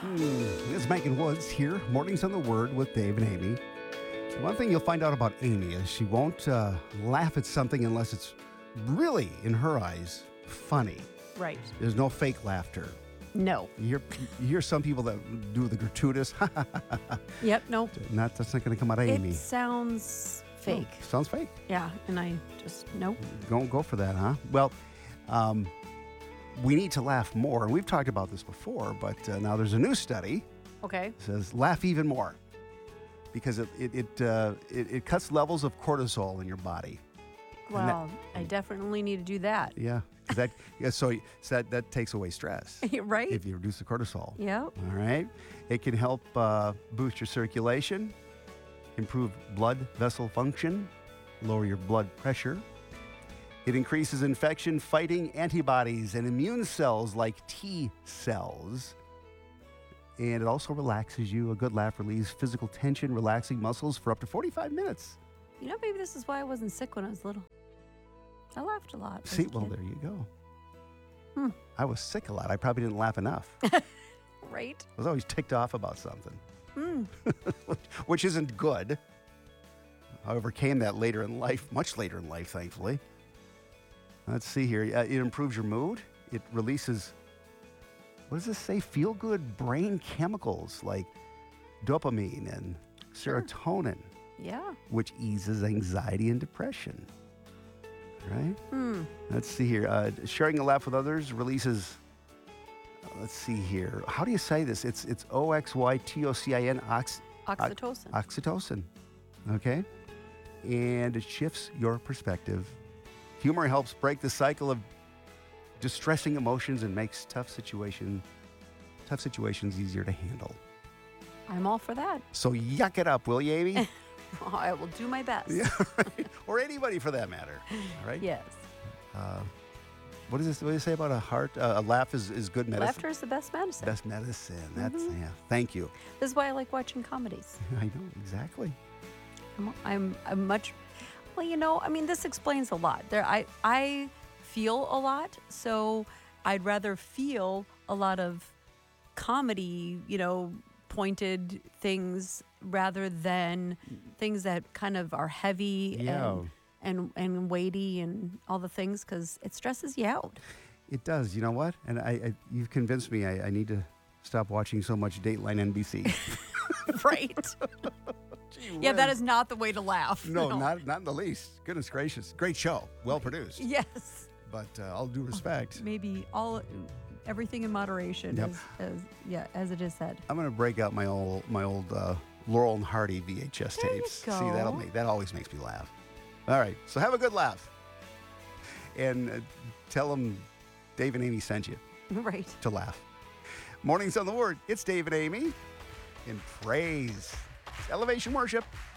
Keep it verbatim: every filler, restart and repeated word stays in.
It's Megan Woods here, Mornings on the Word with Dave and Amy. One thing you'll find out about Amy is she won't uh, laugh at something unless it's really, in her eyes, funny. Right. There's no fake laughter. No. You hear, you hear some people that do the gratuitous, Yep, nope. not, that's not going to come out of Amy. It sounds fake. No, sounds fake. Yeah, and I just, nope. Don't go for that, huh? Well, um, we need to laugh more. And we've talked about this before, but uh, now there's a new study Okay. that says laugh even more because it it it, uh, it it cuts levels of cortisol in your body. Well, I definitely need to do that. Yeah, 'cause that yeah, so, so that that takes away stress Right? if you reduce the cortisol. Yep. All right, it can help uh, boost your circulation, improve blood vessel function, lower your blood pressure. It increases infection fighting antibodies and immune cells like T cells. And it also relaxes you. A good laugh relieves physical tension, relaxing muscles for up to forty-five minutes. You know, maybe this is why I wasn't sick when I was little. I laughed a lot. as See, a well, kid. there you go. Hmm. I was sick a lot. I probably didn't laugh enough. Right? I was always ticked off about something, Hmm. which isn't good. I overcame that later in life, much later in life, thankfully. Let's see here. Uh, it improves your mood. It releases, what does this say? Feel good brain chemicals like dopamine and Sure. serotonin, Yeah. which eases anxiety and depression. Right? Hmm. Let's see here. Uh, sharing a laugh with others releases, uh, let's see here. How do you say this? It's it's O X Y T O C I N, ox, Oxytocin. oxytocin. Okay? And it shifts your perspective. Humor helps break the cycle of distressing emotions and makes tough situation, tough situations easier to handle. I'm all for that. So yuck it up, will you, Amy? I will do my best. Yeah, right. Or anybody for that matter. All right? Yes. Uh, what does this? What do you say about a heart? Uh, a laugh is, is good medicine. Laughter is the best medicine. Best medicine. That's Mhm. yeah. Thank you. This is why I like watching comedies. I know exactly. I'm, I'm, I'm much, well, you know, I mean, this explains a lot. There, I, I feel a lot, so I'd rather feel a lot of comedy, you know, pointed things rather than things that kind of are heavy Yeah. and, and and weighty and all the things because it stresses you out. It does. You know what? And I, I you've convinced me. I, I need to stop watching so much Dateline N B C. Right? Yeah, that is not the way to laugh. No, not not in the least. Goodness gracious, great show, well produced. Yes. But uh, all due respect, Maybe all everything in moderation, Yep. as, as yeah, as it is said. I'm gonna break out my old my old uh, Laurel and Hardy V H S There you tapes. See, that'll go. make that always makes me laugh. All right, so have a good laugh, and uh, tell them Dave and Amy sent you Right. to laugh. Mornings on the Word. It's Dave and Amy in praise. It's Elevation Worship.